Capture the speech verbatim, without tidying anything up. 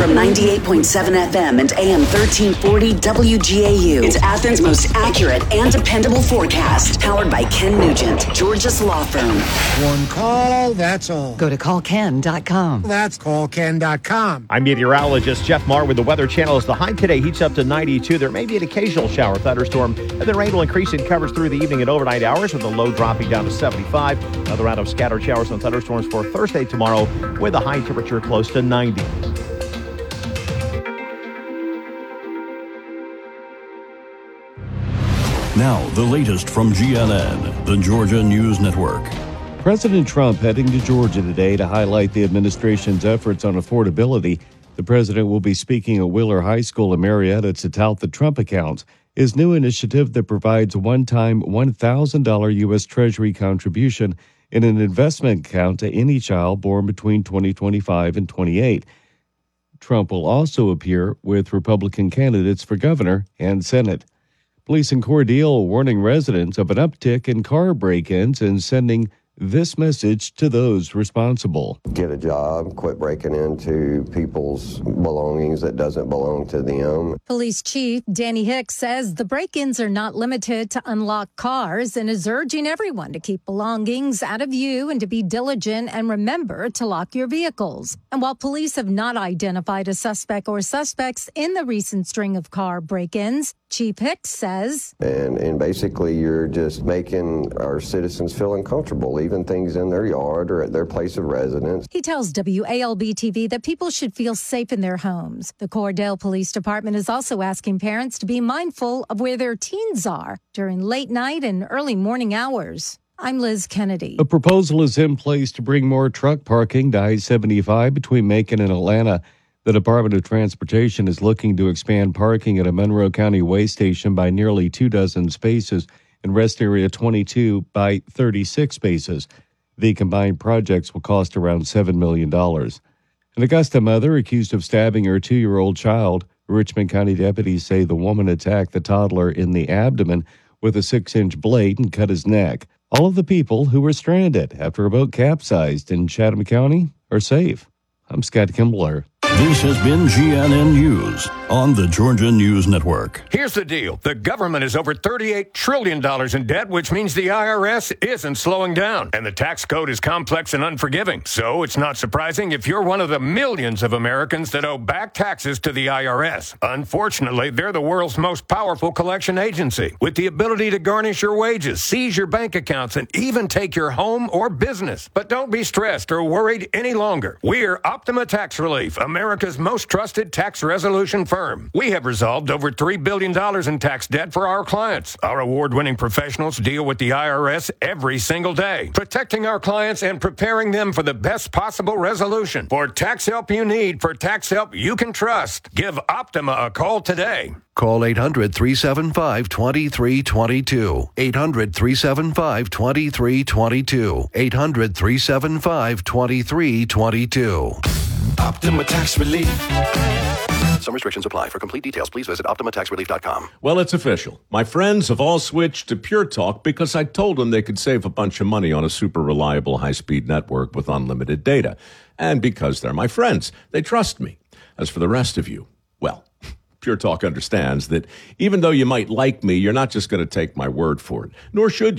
From ninety-eight point seven F M and A M thirteen forty W G A U. It's Athens' most accurate and dependable forecast. Powered by Ken Nugent, Georgia's law firm. One call, that's all. Go to call ken dot com. That's call ken dot com. I'm meteorologist Jeff Marr with the Weather Channel. As the high today heats up to ninety-two, there may be an occasional shower thunderstorm, and the rain will increase in coverage through the evening and overnight hours, with the low dropping down to seventy-five. Another round of scattered showers and thunderstorms for Thursday tomorrow, with a high temperature close to ninety. Now, the latest from G N N, the Georgia News Network. President Trump heading to Georgia today to highlight the administration's efforts on affordability. The president will be speaking at Wheeler High School in Marietta to tout the Trump account, his new initiative that provides a one-time one thousand dollars U S. Treasury contribution in an investment account to any child born between twenty twenty-five and twenty-eight. Trump will also appear with Republican candidates for governor and Senate. Police in Cordele warning residents of an uptick in car break-ins and sending this message to those responsible. Get a job, quit breaking into people's belongings that doesn't belong to them. Police Chief Danny Hicks says the break-ins are not limited to unlocked cars and is urging everyone to keep belongings out of view and to be diligent and remember to lock your vehicles. And while police have not identified a suspect or suspects in the recent string of car break-ins, Chief Hicks says, And, and basically you're just making our citizens feel uncomfortable, leaving things in their yard or at their place of residence. He tells W A L B T V that people should feel safe in their homes. The Cordele Police Department is also asking parents to be mindful of where their teens are during late night and early morning hours. I'm Liz Kennedy. A proposal is in place to bring more truck parking to I seventy-five between Macon and Atlanta. The Department of Transportation is looking to expand parking at a Monroe County way station by nearly two dozen spaces and rest area twenty-two by thirty-six spaces. The combined projects will cost around seven million dollars. An Augusta mother accused of stabbing her two-year-old child. Richmond County deputies say the woman attacked the toddler in the abdomen with a six-inch blade and cut his neck. All of the people who were stranded after a boat capsized in Chatham County are safe. I'm Scott Kimbler. This has been G N N News on the Georgia News Network. Here's the deal. The government is over thirty-eight trillion dollars in debt, which means the I R S isn't slowing down. And the tax code is complex and unforgiving. So it's not surprising if you're one of the millions of Americans that owe back taxes to the I R S. Unfortunately, they're the world's most powerful collection agency, with the ability to garnish your wages, seize your bank accounts, and even take your home or business. But don't be stressed or worried any longer. We're Optima Tax Relief, America's most trusted tax resolution firm. We have resolved over three billion dollars in tax debt for our clients. Our award-winning professionals deal with the I R S every single day, protecting our clients and preparing them for the best possible resolution. For tax help you need, for tax help you can trust, give Optima a call today. Call eight hundred, three seven five, two three two two. eight hundred, three seven five, two three two two. eight hundred, three seven five, two three two two. Optima Tax Relief. Some restrictions apply. For complete details, please visit optima tax relief dot com. Well, it's official. My friends have all switched to Pure Talk because I told them they could save a bunch of money on a super reliable high-speed network with unlimited data. And because they're my friends, they trust me. As for the rest of you, well, Pure Talk understands that even though you might like me, you're not just going to take my word for it, nor should you.